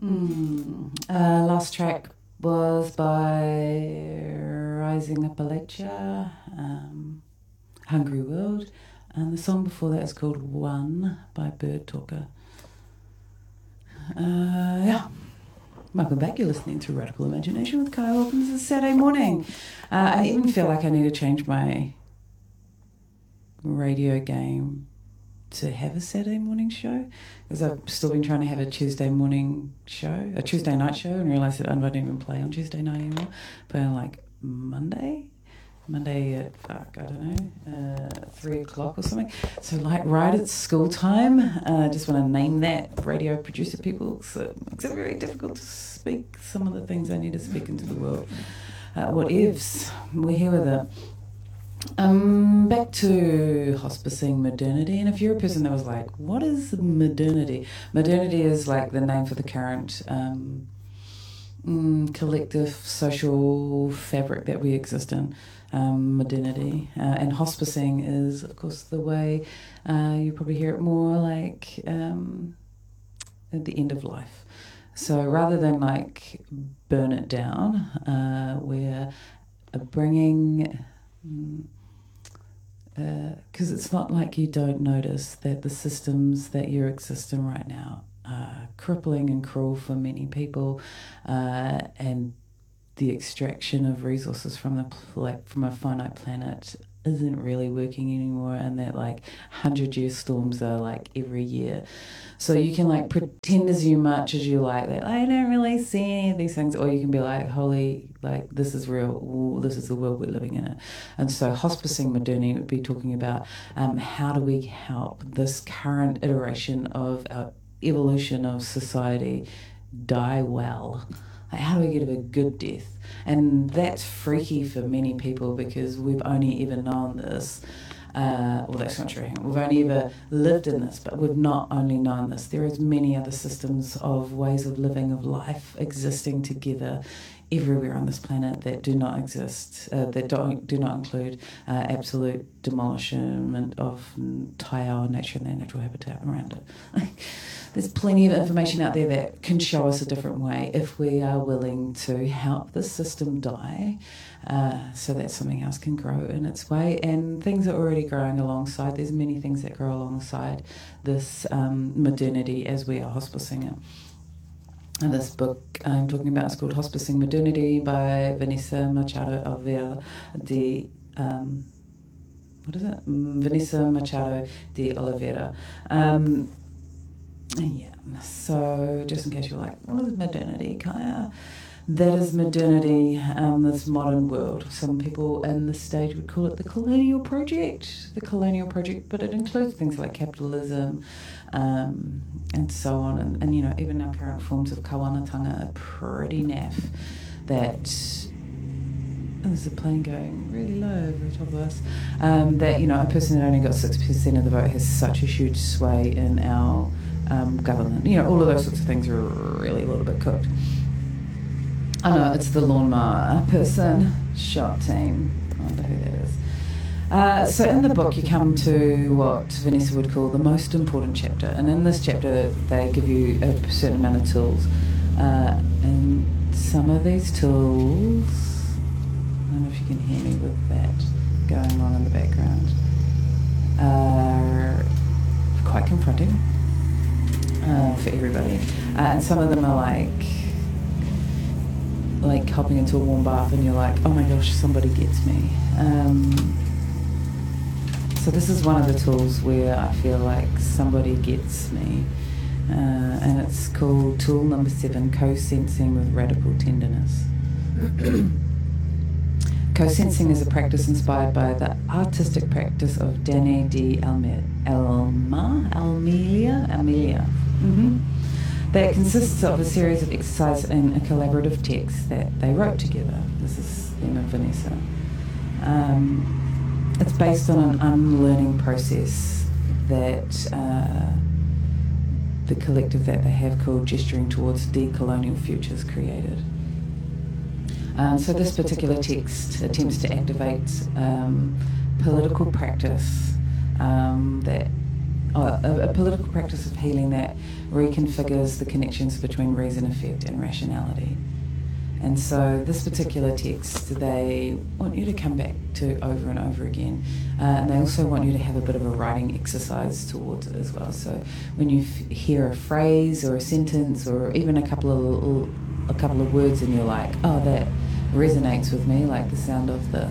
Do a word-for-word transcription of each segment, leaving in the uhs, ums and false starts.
Mm. Uh, last track was by Rising Appalachia, um, Hungry World, and the song before that is called One by Bird Talker. Uh, yeah. Welcome back. You're listening to Radical Imagination with Kai. Welcome to the Saturday morning. Uh, I even feel like I need to change my radio game to have a Saturday morning show, because I've still been trying to have a Tuesday morning show, a Tuesday night show, and realised that I don't even play on Tuesday night anymore. But on like Monday, Monday at fuck, I don't know, uh, three o'clock or something. So like right at school time. I uh, just want to name that radio producer people. So it makes it very difficult to speak some of the things I need to speak into the world. Uh, what ifs? We're here with it. Um, back to hospicing modernity, and if you're a person that was like, what is modernity? Modernity is like the name for the current um, mm, collective social fabric that we exist in, um, modernity. Uh, and hospicing is, of course, the way uh, you probably hear it more like um, at the end of life. So rather than like burn it down, uh, we're bringing... Because uh, it's not like you don't notice that the systems that you're existing right now are crippling and cruel for many people, uh, and the extraction of resources from the pl- from a finite planet isn't really working anymore, and that like hundred year storms are like every year. So you can like pretend as you much as you like that I don't really see any of these things, or you can be like, holy, like this is real. Ooh, this is the world we're living in it. And so hospicing modernity would be talking about um, how do we help this current iteration of our evolution of society die well. Like, how do we get a good death? And that's freaky for many people because we've only ever known this. Uh, well, that's not true. We've only ever lived in this, but we've not only known this. There is many other systems of ways of living, of life, existing together everywhere on this planet that do not exist, uh, that don't do not include uh, absolute demolishment of entire nature and their natural habitat around it. There's plenty of information out there that can show us a different way if we are willing to help the system die, uh, so that something else can grow in its way. And things are already growing alongside. There's many things that grow alongside this um, modernity as we are hospicing it. And this book I'm talking about is called Hospicing Modernity by Vanessa Machado Oliveira de um, what is it? Vanessa Machado de Oliveira. Um, yeah. So just in case you're like, what is modernity, Kaya? That is modernity, um, this modern world. Some people in this stage would call it the colonial project, the colonial project, but it includes things like capitalism, um, and so on. And, and, you know, even our current forms of kawanatanga are pretty naff. That, oh, there's a plane going really low over the top of us. Um, that, you know, a person that only got six percent of the vote has such a huge sway in our um, government. You know, all of those sorts of things are really a little bit cooked. Oh no, it's the lawnmower person, shot team. I wonder who that is. Uh, so in the book you come to what Vanessa would call the most important chapter, and in this chapter they give you a certain amount of tools, uh, and some of these tools, I don't know if you can hear me with that going on in the background, are quite confronting uh, for everybody, uh, and some of them are like like hopping into a warm bath and you're like, oh my gosh, somebody gets me. Um, so this is one of the tools where I feel like somebody gets me, uh, and it's called tool number seven, co-sensing with radical tenderness. Co-sensing is a practice inspired by the artistic practice of Danae de Alme- Alma, Almelia, Amelia. Mm-hmm. That consists of a series of exercises and a collaborative text that they wrote together. This is them and Vanessa. Um, it's based on an unlearning process that uh, the collective that they have called Gesturing Towards Decolonial Futures created. Um, so this particular text attempts to activate um, political practice um, that oh, a, a political practice of healing that reconfigures the connections between reason, effect, and rationality. And so this particular text, they want you to come back to over and over again. Uh, and they also want you to have a bit of a writing exercise towards it as well. So when you f- hear a phrase or a sentence or even a couple of little, a couple of words and you're like, oh, that resonates with me, like the sound of the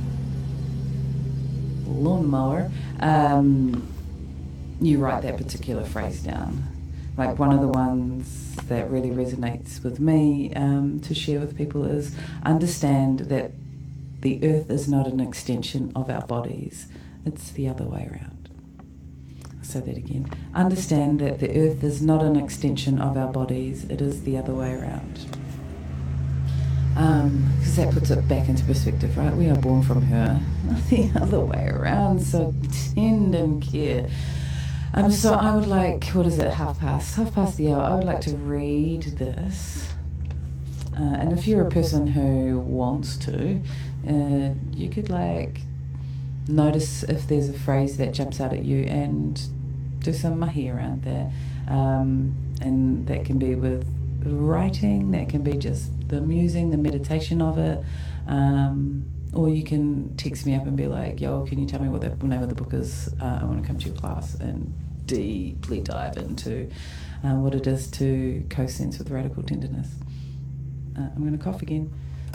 lawnmower, um, you write that particular phrase down. Like one of the ones that really resonates with me um, to share with people is understand that the earth is not an extension of our bodies, it's the other way around. I'll say that again. Understand that the earth is not an extension of our bodies, it is the other way around. Because um, that puts it back into perspective, right? We are born from her, not the other way around, so tend and care. Um, so I would like, what is it, half past, half past the hour, I would like to read this. Uh, and if you're a person who wants to, uh, you could like notice if there's a phrase that jumps out at you and do some mahi around that. Um, and that can be with writing, that can be just the musing, the meditation of it. Um, Or you can text me up and be like, yo, can you tell me what the name of the book is? Uh, I want to come to your class and deeply dive into uh, what it is to co-sense with radical tenderness. Uh, I'm going to cough again.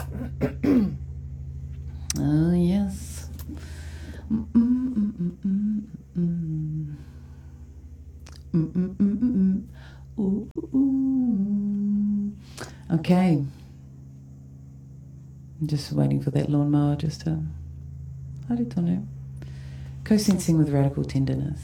Oh, yes. Ooh, ooh. Okay. I'm just waiting for that lawnmower just to... Haritonu. Co-sensing with radical tenderness.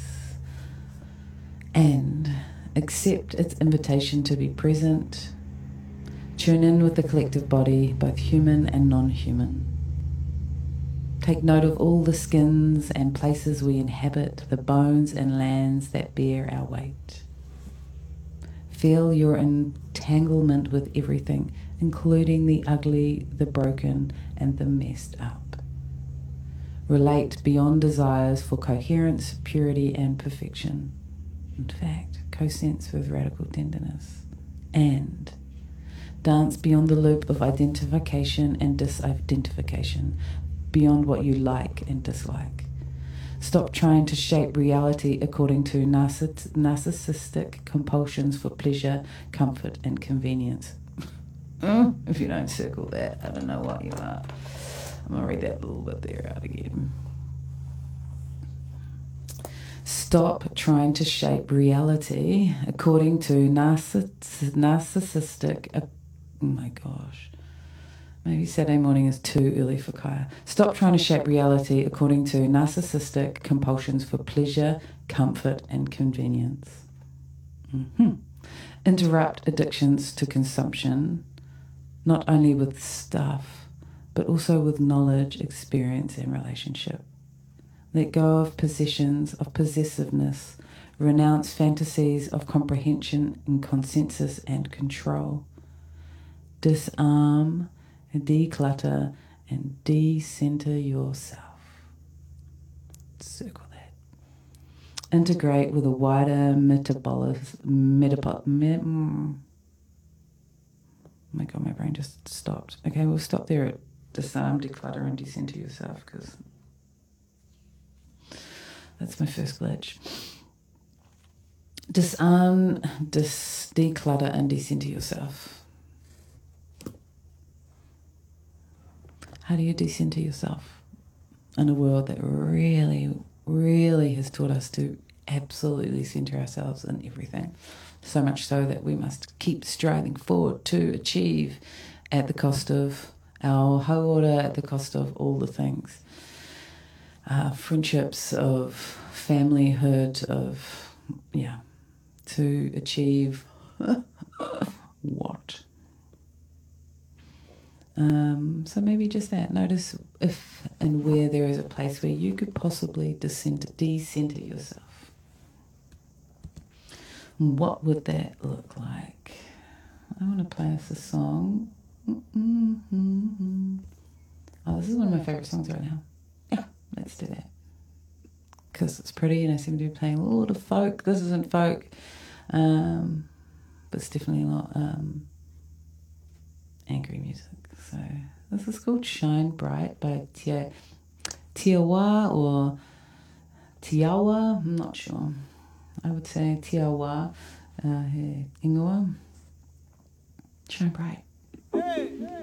And accept its invitation to be present. Tune in with the collective body, both human and non-human. Take note of all the skins and places we inhabit, the bones and lands that bear our weight. Feel your entanglement with everything, including the ugly, the broken, and the messed up. Relate beyond desires for coherence, purity, and perfection. In fact, co-sense with radical tenderness. And dance beyond the loop of identification and disidentification, beyond what you like and dislike. Stop trying to shape reality according to narciss- narcissistic compulsions for pleasure, comfort, and convenience. Mm, if you don't circle that, I don't know what you are. I'm going to read that little bit there out again. Stop trying to shape reality according to narciss- narcissistic... Uh, oh my gosh. Maybe Saturday morning is too early for Kaya. Stop trying to shape reality according to narcissistic compulsions for pleasure, comfort, and convenience. Mm-hmm. Interrupt addictions to consumption, not only with stuff, but also with knowledge, experience, and relationship. Let go of possessions, of possessiveness. Renounce fantasies of comprehension and consensus and control. Disarm, declutter, and de-center yourself. Circle that. Integrate with a wider metabolism. Metabol- me- mm. Oh my God, my brain just stopped. Okay, we'll stop there at disarm, declutter, and de-center yourself because that's my first glitch. Disarm, dis- declutter, and de-center yourself. How do you decenter yourself in a world that really, really has taught us to absolutely center ourselves in everything? So much so that we must keep striving forward to achieve at the cost of our hauora, at the cost of all the things. Uh, friendships, of familyhood, of, yeah, to achieve what? Um, so maybe just that. Notice if and where there is a place where you could possibly decenter, de-center yourself. What would that look like? I want to play us a song. Mm-hmm. Oh, this is one of my favourite songs right now. Yeah, let's do that. because it's pretty and I seem to be playing a lot of folk. This isn't folk, um, but it's definitely not um, angry music. So this is called Shine Bright by Tia, Tiawa or Tiawa, I'm not sure. I would say Tiawa, uh, he ingoa. Shine Bright. Hey, hey.